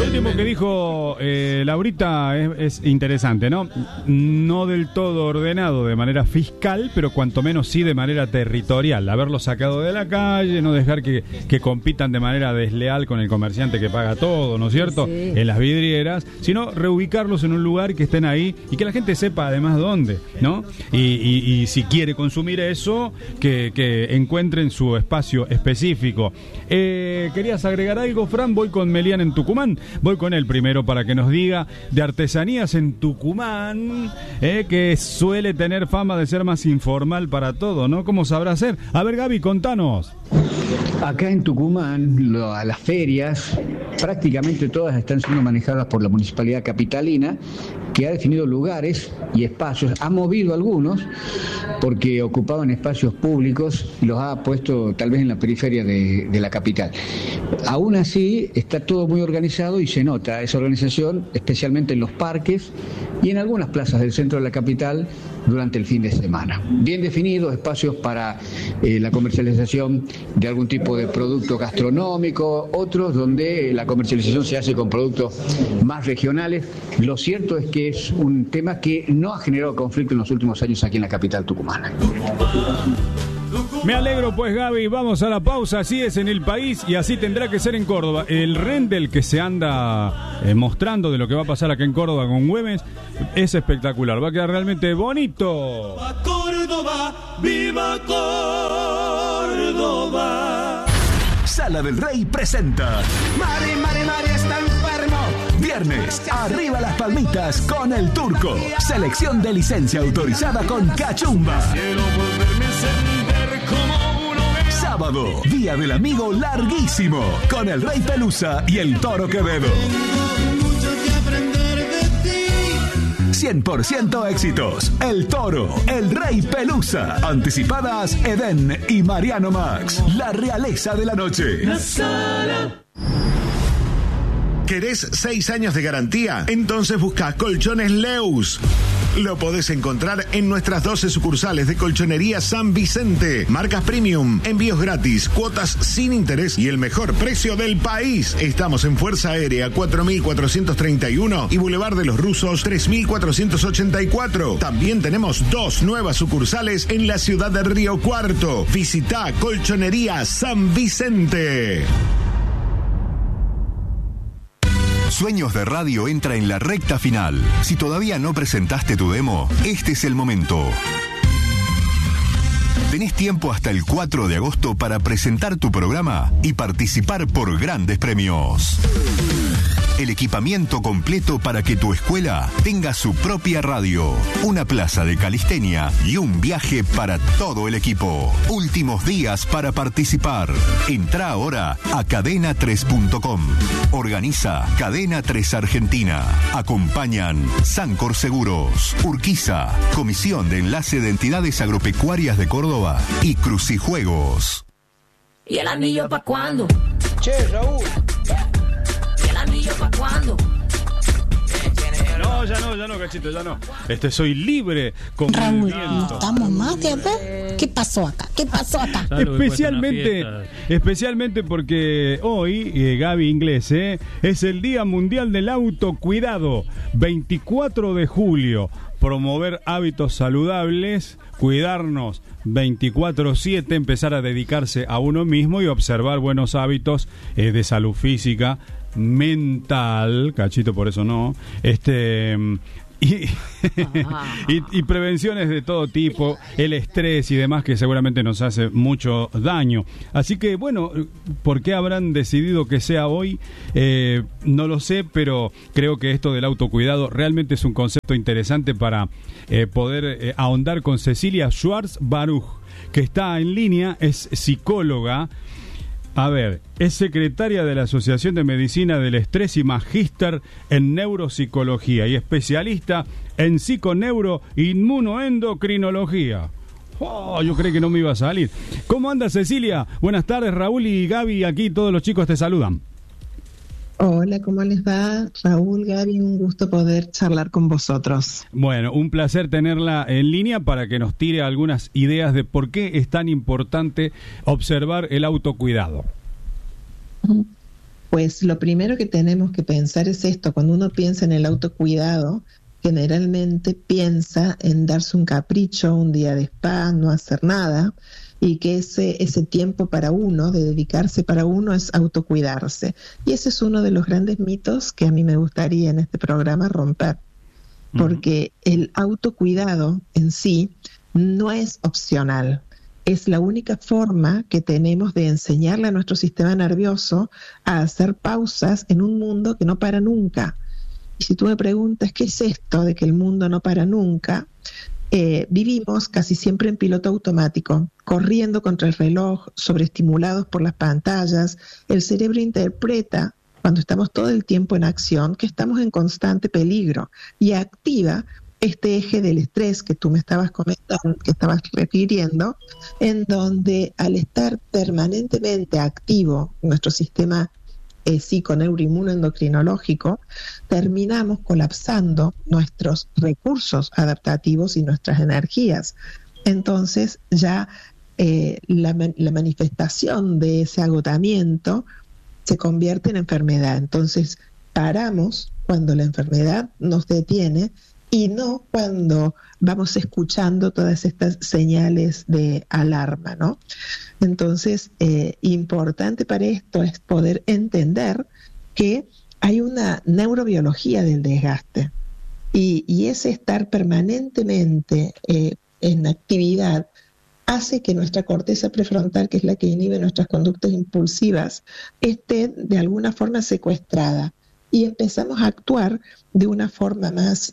último que dijo Laurita es interesante, ¿no? No del todo ordenado de manera fiscal, pero cuanto menos sí de manera territorial. Haberlo sacado de la calle, no dejar que compitan de manera desleal con el comerciante que paga todo, ¿no es cierto? Sí. En las vidrieras, sino reubicarlos en un lugar que estén ahí y que la gente sepa además dónde, ¿no? Y si quiere consumir eso, que encuentren su espacio específico. ¿Querías agregar algo, Fran? Voy con Melián en Tucumán. Voy con él primero para que nos diga de artesanías en Tucumán, que suele tener fama de ser más informal para todo, ¿no? ¿Cómo sabrá hacer? A ver, Gaby, contanos. Acá en Tucumán, a las ferias, prácticamente todas están siendo manejadas por la Municipalidad Capitalina, que ha definido lugares y espacios, ha movido algunos porque ocupaban espacios públicos y los ha puesto tal vez en la periferia de la capital. Aún así está todo muy organizado y se nota esa organización, especialmente en los parques y en algunas plazas del centro de la capital durante el fin de semana. Bien definidos espacios para la comercialización de algún tipo de producto gastronómico, otros donde la comercialización se hace con productos más regionales. Lo cierto es que es un tema que no ha generado conflicto en los últimos años aquí en la capital tucumana. Me alegro pues, Gaby, vamos a la pausa. Así es en el país y así tendrá que ser en Córdoba. El render que se anda mostrando de lo que va a pasar acá en Córdoba con Güemes es espectacular, va a quedar realmente bonito. ¡Viva Córdoba! ¡Viva Córdoba! Sala del Rey presenta Mari está enfermo. Viernes, arriba las palmitas con el Turco. Selección de licencia autorizada con Cachumba. Sábado, Día del Amigo larguísimo con el Rey Pelusa y el Toro Quevedo. 100% éxitos. El Toro, el Rey Pelusa. Anticipadas Edén y Mariano Max. La realeza de la noche. ¿Querés 6 años de garantía? Entonces busca Colchones Leus. Lo podés encontrar en nuestras 12 sucursales de Colchonería San Vicente. Marcas premium, envíos gratis, cuotas sin interés y el mejor precio del país. Estamos en Fuerza Aérea 4431 y Boulevard de los Rusos 3484. También tenemos 2 nuevas sucursales en la ciudad de Río Cuarto. Visita Colchonería San Vicente. Sueños de Radio entra en la recta final. Si todavía no presentaste tu demo, este es el momento. Tenés tiempo hasta el 4 de agosto para presentar tu programa y participar por grandes premios. El equipamiento completo para que tu escuela tenga su propia radio, una plaza de calistenia y un viaje para todo el equipo. Últimos días para participar. Entrá ahora a cadena3.com. Organiza Cadena 3 Argentina. Acompañan Sancor Seguros, Urquiza, Comisión de Enlace de Entidades Agropecuarias de Córdoba y Crucijuegos. ¿Y el anillo pa' cuándo? Che, Raúl. ¿Para cuándo? Ya no, Cachito, ya no. Soy libre con Raúl, movimiento. ¿no estamos más de ver? ¿Qué pasó acá? Especialmente porque hoy, Gaby Inglés, es el Día Mundial del Autocuidado, 24 de julio. Promover hábitos saludables, cuidarnos 24/7, empezar a dedicarse a uno mismo y observar buenos hábitos de salud física, mental, Cachito, por eso no, y prevenciones de todo tipo, el estrés y demás que seguramente nos hace mucho daño. Así que bueno, ¿por qué habrán decidido que sea hoy? No lo sé, pero creo que esto del autocuidado realmente es un concepto interesante para poder ahondar con Cecilia Schwartz Baruch, que está en línea, es psicóloga. A ver, es secretaria de la Asociación de Medicina del Estrés y magíster en neuropsicología y especialista en psiconeuro-inmunoendocrinología. Yo creí que no me iba a salir. ¿Cómo anda, Cecilia? Buenas tardes, Raúl y Gaby, aquí todos los chicos te saludan. Hola, ¿cómo les va? Raúl, Gaby, un gusto poder charlar con vosotros. Bueno, un placer tenerla en línea para que nos tire algunas ideas de por qué es tan importante observar el autocuidado. Pues lo primero que tenemos que pensar es esto. Cuando uno piensa en el autocuidado, generalmente piensa en darse un capricho, un día de spa, no hacer nada, y que ese tiempo para uno, de dedicarse para uno, es autocuidarse. Y ese es uno de los grandes mitos que a mí me gustaría en este programa romper, porque el autocuidado en sí no es opcional. Es la única forma que tenemos de enseñarle a nuestro sistema nervioso a hacer pausas en un mundo que no para nunca. Y si tú me preguntas qué es esto de que el mundo no para nunca, vivimos casi siempre en piloto automático, corriendo contra el reloj, sobreestimulados por las pantallas. El cerebro interpreta, cuando estamos todo el tiempo en acción, que estamos en constante peligro y activa este eje del estrés que tú me estabas comentando, que estabas refiriendo, en donde al estar permanentemente activo nuestro sistema psiconeuroinmunoendocrinológico, terminamos colapsando nuestros recursos adaptativos y nuestras energías. Entonces ya la manifestación de ese agotamiento se convierte en enfermedad. Entonces paramos cuando la enfermedad nos detiene y no cuando vamos escuchando todas estas señales de alarma, ¿no? Entonces, importante para esto es poder entender que hay una neurobiología del desgaste y ese estar permanentemente en actividad hace que nuestra corteza prefrontal, que es la que inhibe nuestras conductas impulsivas, esté de alguna forma secuestrada y empezamos a actuar de una forma más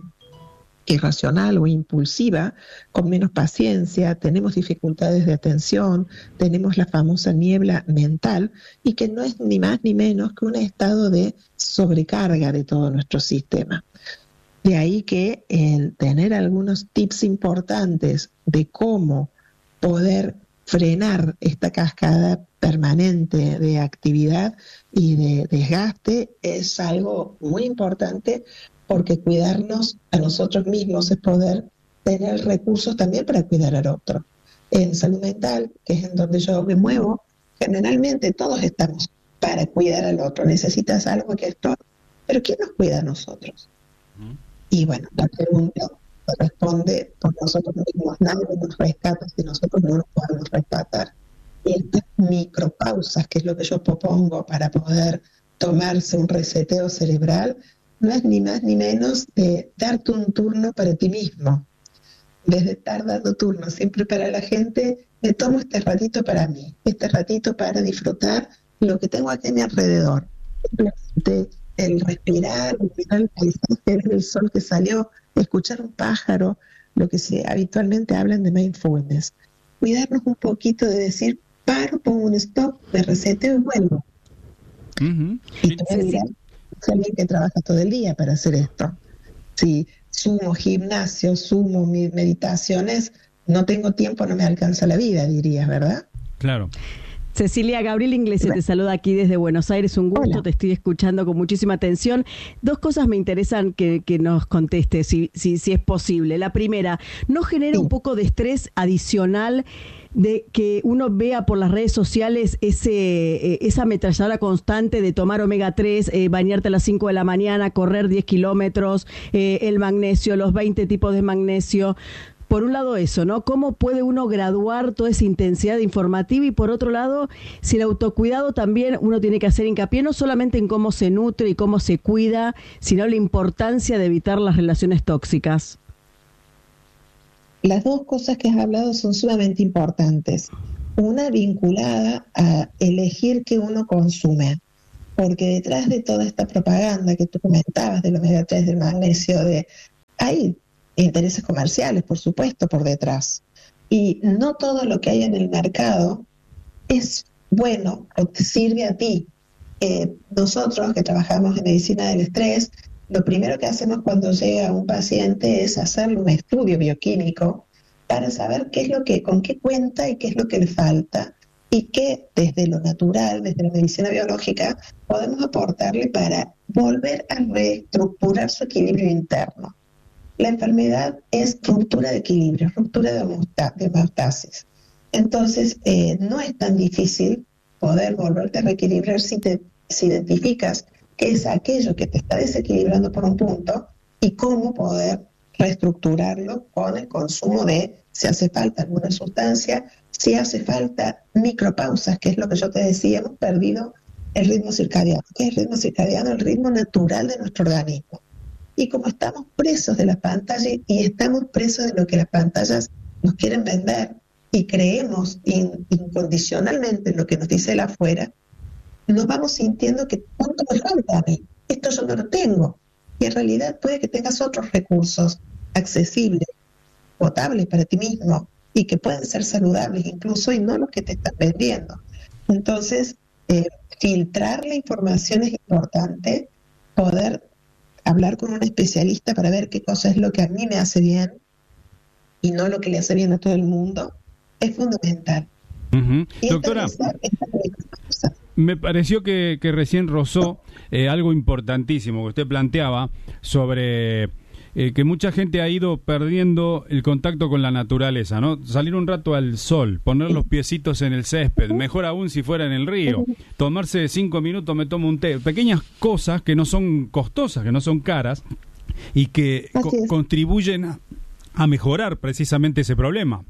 irracional o impulsiva, con menos paciencia, tenemos dificultades de atención, tenemos la famosa niebla mental, y que no es ni más ni menos que un estado de sobrecarga de todo nuestro sistema. De ahí que el tener algunos tips importantes de cómo poder frenar esta cascada permanente de actividad y de desgaste es algo muy importante, porque cuidarnos a nosotros mismos es poder tener recursos también para cuidar al otro. En salud mental, que es en donde yo me muevo, generalmente todos estamos para cuidar al otro. Necesitas algo que esto, pero ¿quién nos cuida a nosotros? Y bueno, la pregunta responde por nosotros mismos. Nadie nos rescata si nosotros no nos podemos rescatar. Y estas micropausas, que es lo que yo propongo para poder tomarse un reseteo cerebral, no es ni más ni menos de darte un turno para ti mismo. Desde estar dando turnos siempre para la gente, me tomo este ratito para mí, este ratito para disfrutar lo que tengo aquí a mi alrededor. Simplemente el respirar, el mirar el paisaje, el sol que salió, escuchar un pájaro, lo que habitualmente hablan de mindfulness. Cuidarnos un poquito de decir, paro, pongo un stop, me reseteo y vuelvo. Y tú me dirás, es alguien que trabaja todo el día para hacer esto. Si sumo gimnasio, sumo mis meditaciones, no tengo tiempo, no me alcanza la vida, dirías, ¿verdad? Claro. Cecilia, Gabriel Inglesias te saluda aquí desde Buenos Aires, un gusto. Hola. Te estoy escuchando con muchísima atención. Dos cosas me interesan que nos contestes, si es posible. La primera, ¿no genera un poco de estrés adicional de que uno vea por las redes sociales esa ametralladora constante de tomar omega 3, bañarte a las 5 de la mañana, correr 10 kilómetros, el magnesio, los 20 tipos de magnesio? Por un lado eso, ¿no? ¿Cómo puede uno graduar toda esa intensidad informativa? Y por otro lado, si el autocuidado también uno tiene que hacer hincapié no solamente en cómo se nutre y cómo se cuida, sino la importancia de evitar las relaciones tóxicas. Las dos cosas que has hablado son sumamente importantes. Una vinculada a elegir qué uno consume, porque detrás de toda esta propaganda que tú comentabas del omega 3, del magnesio, hay intereses comerciales, por supuesto, por detrás. Y no todo lo que hay en el mercado es bueno o te sirve a ti. Nosotros que trabajamos en medicina del estrés, lo primero que hacemos cuando llega un paciente es hacerle un estudio bioquímico para saber con qué cuenta y qué es lo que le falta, y qué desde lo natural, desde la medicina biológica, podemos aportarle para volver a reestructurar su equilibrio interno. La enfermedad es ruptura de equilibrio, ruptura de homeostasis. Entonces, no es tan difícil poder volverte a reequilibrar si te si identificas qué es aquello que te está desequilibrando por un punto y cómo poder reestructurarlo con el consumo de, si hace falta alguna sustancia, si hace falta micropausas, que es lo que yo te decía, hemos perdido el ritmo circadiano. ¿Qué es el ritmo circadiano? El ritmo natural de nuestro organismo. Y como estamos presos de las pantallas y estamos presos de lo que las pantallas nos quieren vender y creemos incondicionalmente en lo que nos dice el afuera, nos vamos sintiendo que ¿cuánto me falta a mí? Esto yo no lo tengo. Y en realidad puede que tengas otros recursos accesibles, potables para ti mismo y que pueden ser saludables incluso y no los que te están vendiendo. Entonces, filtrar la información es importante, poder hablar con un especialista para ver qué cosa es lo que a mí me hace bien y no lo que le hace bien a todo el mundo, es fundamental. Uh-huh. Doctora, me pareció que recién rozó algo importantísimo que usted planteaba sobre que mucha gente ha ido perdiendo el contacto con la naturaleza, ¿no? Salir un rato al sol, poner los piecitos en el césped, mejor aún si fuera en el río, tomarse 5 minutos, me tomo un té, pequeñas cosas que no son costosas, que no son caras y que contribuyen a mejorar precisamente ese problema.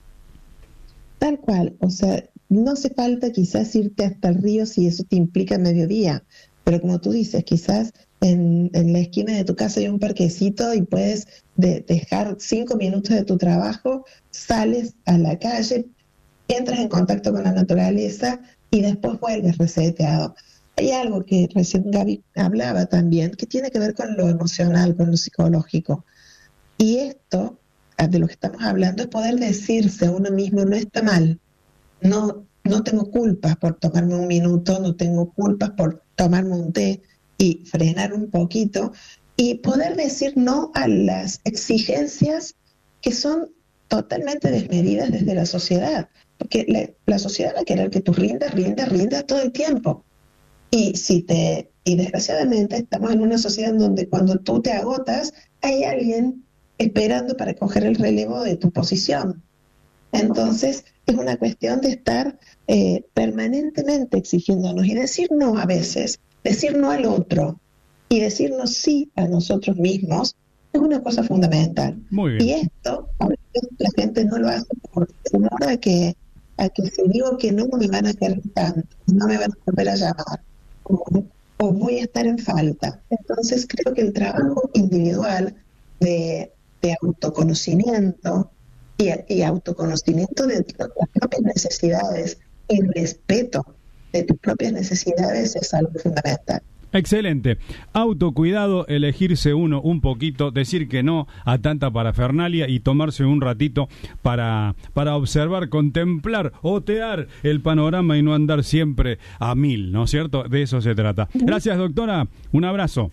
Tal cual, o sea, no hace falta quizás irte hasta el río si eso te implica mediodía, pero como tú dices, quizás en la esquina de tu casa hay un parquecito y puedes dejar 5 minutos de tu trabajo, sales a la calle, entras en contacto con la naturaleza y después vuelves reseteado. Hay algo que recién Gaby hablaba también, que tiene que ver con lo emocional, con lo psicológico. Y esto, de lo que estamos hablando, es poder decirse a uno mismo, no está mal, no tengo culpas por tomarme un minuto, no tengo culpas por tomarme un té y frenar un poquito y poder decir no a las exigencias que son totalmente desmedidas desde la sociedad, porque la sociedad va a querer que tú rindas todo el tiempo y desgraciadamente estamos en una sociedad en donde cuando tú te agotas hay alguien esperando para coger el relevo de tu posición. Entonces es una cuestión de estar permanentemente exigiéndonos y decir no a veces, decir no al otro y decirnos sí a nosotros mismos es una cosa fundamental. Muy bien. Y esto, la gente no lo hace por temor a que si digo que no me van a querer tanto, no me van a volver a llamar, o voy a estar en falta. Entonces creo que el trabajo individual de autoconocimiento y autoconocimiento de las propias necesidades y respeto de tus propias necesidades es algo fundamental. Excelente. Autocuidado, elegirse uno un poquito, decir que no a tanta parafernalia y tomarse un ratito para observar, contemplar, otear el panorama y no andar siempre a 1000, ¿no es cierto? De eso se trata. Gracias, doctora. Un abrazo.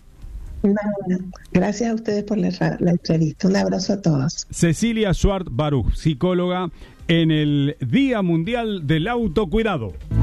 Gracias a ustedes por la entrevista. Un abrazo a todos. Cecilia Schwartz Baruch, psicóloga en el Día Mundial del Autocuidado.